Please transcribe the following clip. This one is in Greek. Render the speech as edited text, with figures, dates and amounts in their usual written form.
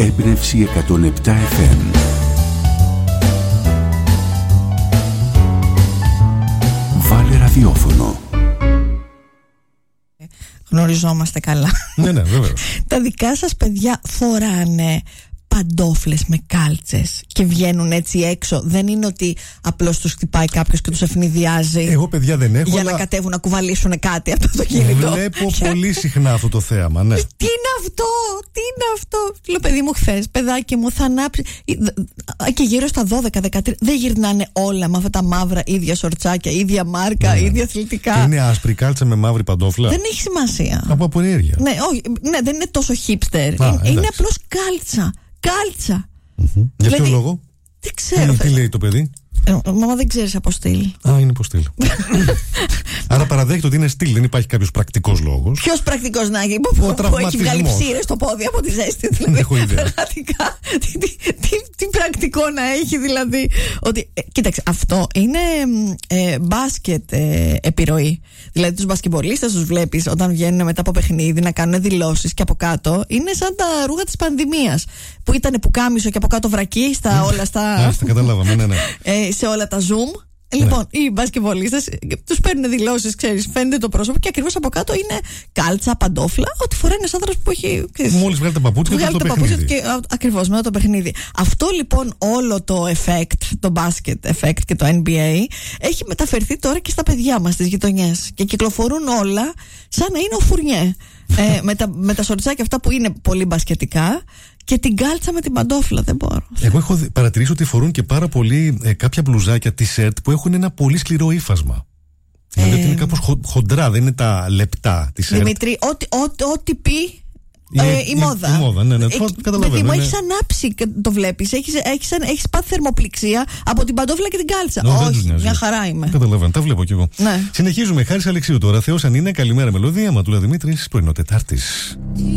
Έμπνευση 107 FM. Βάλε ραδιόφωνο. Γνωριζόμαστε καλά. Ναι, βέβαια. Τα δικά σας παιδιά φοράνε παντόφλες με κάλτσες και βγαίνουν έτσι έξω? Δεν είναι ότι απλώς τους χτυπάει κάποιος και τους ευνηδιάζει? Εγώ παιδιά δεν έχω. Για να κατέβουν να κουβαλήσουν κάτι από το κινητό. Βλέπω πολύ συχνά αυτό το θέαμα, ναι. Τι είναι αυτό, τι είναι αυτό? Λέω, παιδί μου, χθες, παιδάκι μου, θα ανάψει. Και γύρω στα 12-13 δεν γυρνάνε όλα με αυτά τα μαύρα ίδια σορτσάκια, ίδια μάρκα, ίδια αθλητικά. Είναι άσπρη κάλτσα με μαύρη παντόφλα. Δεν έχει σημασία. Από απονέργεια. Ναι, όχι, ναι, δεν είναι τόσο hipster. Είναι απλώς κάλτσα. Κάλτσα. Για ποιο λόγο? Δεν ξέρω. Τι λέει το παιδί? Μαμά, δεν ξέρεις από στυλ. Είναι από στυλ. Άρα παραδέχεται ότι είναι στυλ, δεν υπάρχει κάποιος πρακτικός λόγος. Ποιος πρακτικός να έχει? Που έχει βγάλει ψήρες στο πόδι από τη ζέστη. Δεν έχω ιδέα. Πραγματικά. Τι πρακτικό να έχει, δηλαδή? Ότι, κοίταξε, αυτό είναι μπάσκετ επιρροή. Δηλαδή τους μπασκετμπολίστες τους βλέπεις όταν βγαίνουν μετά από παιχνίδι να κάνουν δηλώσεις και από κάτω είναι σαν τα ρούχα της πανδημίας. Που ήταν πουκάμισο και από κάτω βρακί στα όλα στα. Καταλάβαμε, ναι. Σε όλα τα Zoom. Λοιπόν, οι μπασκετμπολίστες τους παίρνουν δηλώσεις, ξέρεις, φαίνεται το πρόσωπο και ακριβώς από κάτω είναι κάλτσα, παντόφλα, ό,τι φοράει ένας άνθρωπος που έχει. Μόλις βγάλει τα παπούτσια και το παιχνίδι. Και ακριβώς μετά το παιχνίδι. Αυτό λοιπόν όλο το effect, το basket effect και το NBA έχει μεταφερθεί τώρα και στα παιδιά μας στις γειτονιές και κυκλοφορούν όλα σαν να είναι ο Φουρνιέ. Με τα σορτσάκια αυτά που είναι πολύ μπασκετικά και την κάλτσα με την παντόφλα. Δεν μπορώ. Εγώ έχω παρατηρήσει ότι φορούν και πάρα πολύ κάποια μπλουζάκια t-shirt που έχουν ένα πολύ σκληρό ύφασμα. Δηλαδή ότι είναι κάπως χοντρά, δεν είναι τα λεπτά t-shirt. Δημήτρη, ό,τι πει η μόδα. Η μόδα, ναι. Καταλαβαίνω. Έχεις ανάψει, το βλέπεις. Έχεις πάθει θερμοπληξία από την παντόφλα και την κάλτσα. Όχι, μια χαρά είμαι. Καταλαβαίνω, τα βλέπω κι εγώ. Ναι. Συνεχίζουμε. Χάρης Αλεξίου τώρα. Θεός αν είναι. Καλημέρα μελωδία. Ματούλα Δημήτρης, πρωινό Τετάρτης.